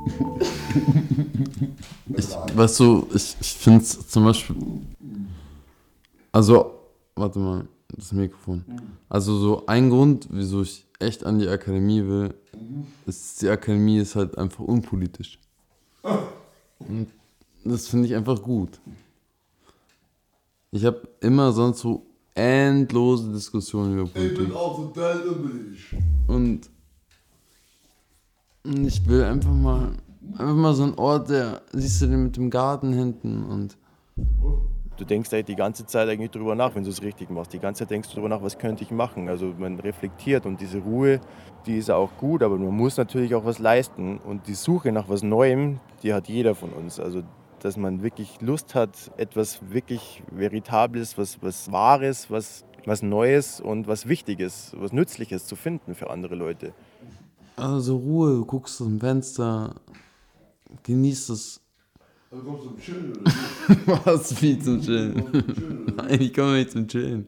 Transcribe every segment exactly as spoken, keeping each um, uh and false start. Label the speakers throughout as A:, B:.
A: Ich, weißt du, ich, ich finde es zum Beispiel, also, warte mal, das Mikrofon. Also so ein Grund, wieso ich echt an die Akademie will, ist, die Akademie ist halt einfach unpolitisch. Und das finde ich einfach gut. Ich habe immer sonst so endlose Diskussionen über Politik.
B: Ich bin auch total üblich.
A: Und Und ich will einfach mal, einfach mal so einen Ort, der, siehst du den mit dem Garten hinten und...
C: Du denkst halt die ganze Zeit eigentlich drüber nach, wenn du es richtig machst. Die ganze Zeit denkst du drüber nach, was könnte ich machen. Also man reflektiert und diese Ruhe, die ist auch gut, aber man muss natürlich auch was leisten. Und die Suche nach was Neuem, die hat jeder von uns. Also dass man wirklich Lust hat, etwas wirklich Veritables, was, was Wahres, was, was Neues und was Wichtiges, was Nützliches zu finden für andere Leute.
A: Also Ruhe, du guckst aus dem Fenster, genießt es.
B: Also kommst du zum Chillen oder nicht?
A: Was, wie zum Chillen? Nein, ich komme nicht zum Chillen.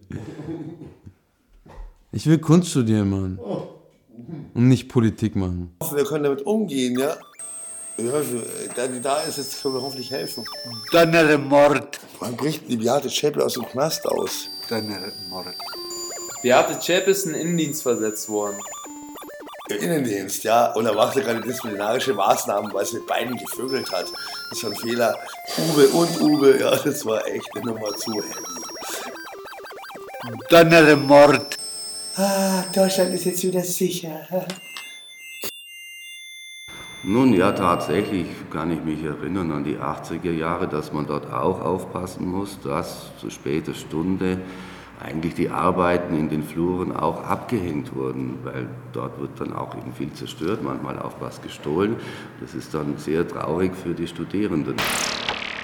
A: Ich will Kunst studieren, Mann. Und nicht Politik machen.
D: Wir können damit umgehen, ja. Ich hoffe, da die da ist, jetzt können wir hoffentlich helfen.
E: Donner Mord.
D: Wann bricht die Beate Zschäpe aus dem Knast aus?
E: Donner Mord.
F: Beate Zschäpe ist in den Innendienst versetzt worden.
D: Im Innendienst, ja. Und er machte gerade disziplinarische Maßnahmen, weil sie mit beiden gevögelt hat. Das war ein Fehler. Uwe und Uwe, ja, das war echt eine Nummer zu heavy.
E: Donner Mord.
D: Ah, Deutschland ist jetzt wieder sicher.
G: Nun ja, tatsächlich kann ich mich erinnern an die achtziger Jahre, dass man dort auch aufpassen muss, dass zu später Stunde eigentlich die Arbeiten in den Fluren auch abgehängt wurden, weil dort wird dann auch eben viel zerstört, manchmal auch was gestohlen. Das ist dann sehr traurig für die Studierenden.